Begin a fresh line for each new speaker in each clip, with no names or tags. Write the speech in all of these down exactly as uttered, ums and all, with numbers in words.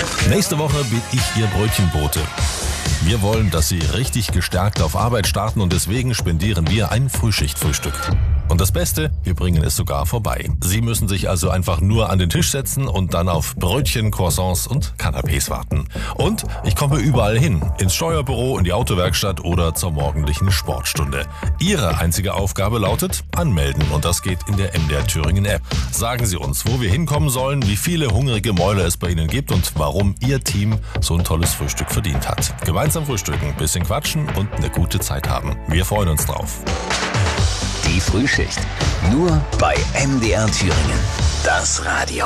Nächste Woche bin ich Ihr Brötchenbote. Wir wollen, dass Sie richtig gestärkt auf Arbeit starten und deswegen spendieren wir ein Frühschichtfrühstück. Und das Beste, wir bringen es sogar vorbei. Sie müssen sich also einfach nur an den Tisch setzen und dann auf Brötchen, Croissants und Canapés warten. Und ich komme überall hin, ins Steuerbüro, in die Autowerkstatt oder zur morgendlichen Sportstunde. Ihre einzige Aufgabe lautet anmelden und das geht in der M D R Thüringen App. Sagen Sie uns, wo wir hinkommen sollen, wie viele hungrige Mäuler es bei Ihnen gibt und warum Ihr Team so ein tolles Frühstück verdient hat. Gemeinsam frühstücken, bisschen quatschen und eine gute Zeit haben. Wir freuen uns drauf.
Die Frühschicht. Nur bei M D R Thüringen. Das Radio.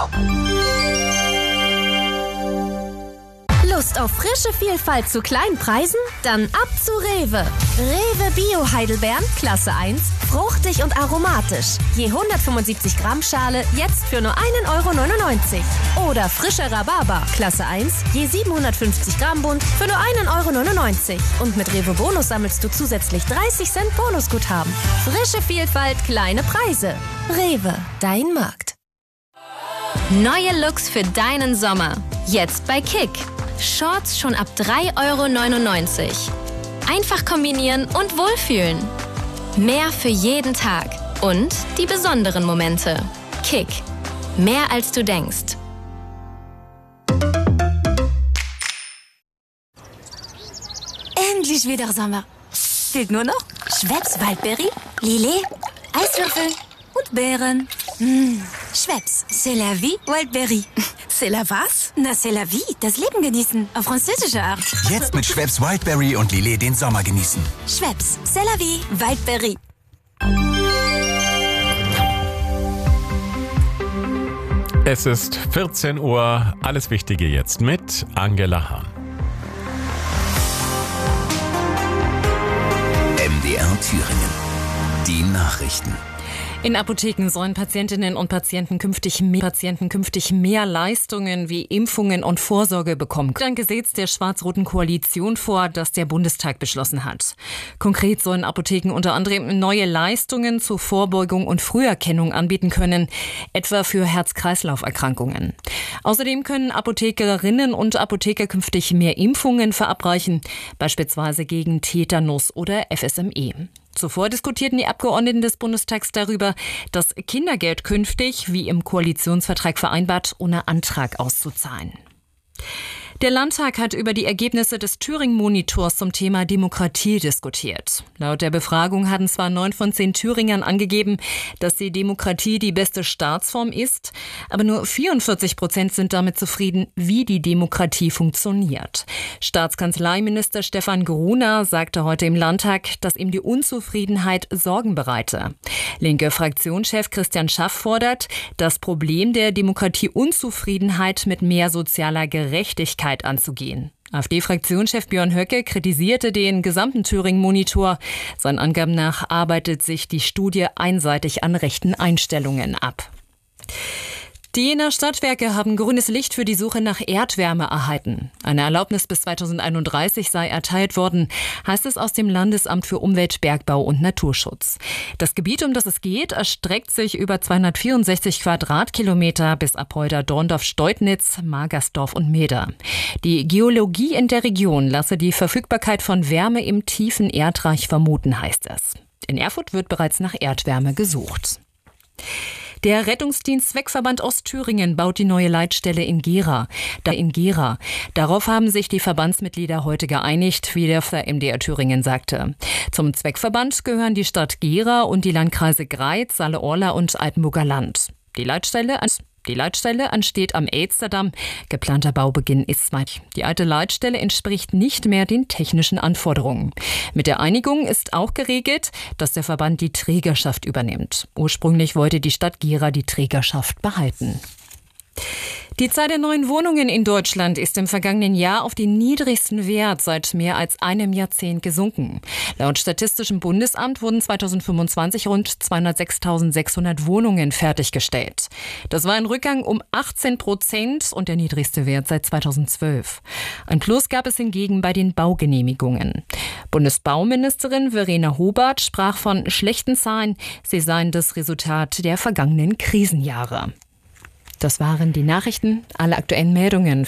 Lust auf frische Vielfalt zu kleinen Preisen? Dann ab zu Rewe. Rewe Bio Heidelbeeren, Klasse eins, fruchtig und aromatisch. Je hundertfünfundsiebzig Gramm Schale jetzt für nur einen Euro neunundneunzig. Oder frischer Rhabarber, Klasse eins, je siebenhundertfünfzig Gramm Bund für nur einen Euro neunundneunzig. Und mit Rewe Bonus sammelst du zusätzlich dreißig Cent Bonusguthaben. Frische Vielfalt, kleine Preise. Rewe, dein Markt.
Neue Looks für deinen Sommer. Jetzt bei Kick. Shorts schon ab drei Euro neunundneunzig. Einfach kombinieren und wohlfühlen. Mehr für jeden Tag. Und die besonderen Momente. Kick. Mehr als du denkst.
Endlich wieder Sommer. Fehlt nur noch Schweppes Waldbeere, Lillet, Eiswürfel und Beeren. Mmh. Schweppes, c'est la vie, Wildberry.
C'est la was?
Na, c'est la vie, das Leben genießen, auf französische Art.
Jetzt mit Schweppes Wildberry und Lillet den Sommer genießen.
Schweppes, c'est la vie, Wildberry.
Es ist vierzehn Uhr, alles Wichtige jetzt mit Angela Hahn.
M D R Thüringen. Die Nachrichten.
In Apotheken sollen Patientinnen und Patienten künftig mehr, Patienten künftig mehr Leistungen wie Impfungen und Vorsorge bekommen. Ein Gesetz der schwarz-roten Koalition vor, das der Bundestag beschlossen hat. Konkret sollen Apotheken unter anderem neue Leistungen zur Vorbeugung und Früherkennung anbieten können, etwa für Herz-Kreislauf-Erkrankungen. Außerdem können Apothekerinnen und Apotheker künftig mehr Impfungen verabreichen, beispielsweise gegen Tetanus oder F S M E. Zuvor diskutierten die Abgeordneten des Bundestags darüber, das Kindergeld künftig, wie im Koalitionsvertrag vereinbart, ohne Antrag auszuzahlen. Der Landtag hat über die Ergebnisse des Thüringen-Monitors zum Thema Demokratie diskutiert. Laut der Befragung hatten zwar neun von zehn Thüringern angegeben, dass die Demokratie die beste Staatsform ist, aber nur vierundvierzig Prozent sind damit zufrieden, wie die Demokratie funktioniert. Staatskanzleiminister Stefan Gruner sagte heute im Landtag, dass ihm die Unzufriedenheit Sorgen bereite. Linke Fraktionschef Christian Schaff fordert, das Problem der Demokratieunzufriedenheit mit mehr sozialer Gerechtigkeit anzugehen. AfD-Fraktionschef Björn Höcke kritisierte den gesamten Thüringen-Monitor. Seinen Angaben nach arbeitet sich die Studie einseitig an rechten Einstellungen ab. Die Jenaer Stadtwerke haben grünes Licht für die Suche nach Erdwärme erhalten. Eine Erlaubnis bis zweitausendeinunddreißig sei erteilt worden, heißt es aus dem Landesamt für Umwelt, Bergbau und Naturschutz. Das Gebiet, um das es geht, erstreckt sich über zweihundertvierundsechzig Quadratkilometer bis Apolda, Dorndorf, Steutnitz, Magersdorf und Meeder. Die Geologie in der Region lasse die Verfügbarkeit von Wärme im tiefen Erdreich vermuten, heißt es. In Erfurt wird bereits nach Erdwärme gesucht. Der Rettungsdienst Zweckverband Ostthüringen baut die neue Leitstelle in Gera. Da in Gera. Darauf haben sich die Verbandsmitglieder heute geeinigt, wie der M D R Thüringen sagte. Zum Zweckverband gehören die Stadt Gera und die Landkreise Greiz, Saale-Orla und Altenburger Land. Die Leitstelle Die Leitstelle entsteht am Elsterdamm. Geplanter Baubeginn ist zwei. Die alte Leitstelle entspricht nicht mehr den technischen Anforderungen. Mit der Einigung ist auch geregelt, dass der Verband die Trägerschaft übernimmt. Ursprünglich wollte die Stadt Gera die Trägerschaft behalten. Die Zahl der neuen Wohnungen in Deutschland ist im vergangenen Jahr auf den niedrigsten Wert seit mehr als einem Jahrzehnt gesunken. Laut Statistischem Bundesamt wurden zweitausendfünfundzwanzig rund zweihundertsechstausendsechshundert Wohnungen fertiggestellt. Das war ein Rückgang um achtzehn Prozent und der niedrigste Wert seit zweitausendzwölf. Ein Plus gab es hingegen bei den Baugenehmigungen. Bundesbauministerin Verena Hobart sprach von schlechten Zahlen. Sie seien das Resultat der vergangenen Krisenjahre. Das waren die Nachrichten, alle aktuellen Meldungen